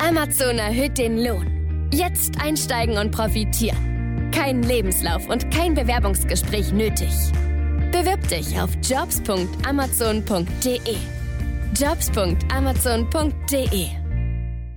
Amazon erhöht den Lohn. Jetzt einsteigen und profitieren. Kein Lebenslauf und kein Bewerbungsgespräch nötig. Bewirb dich auf jobs.amazon.de. jobs.amazon.de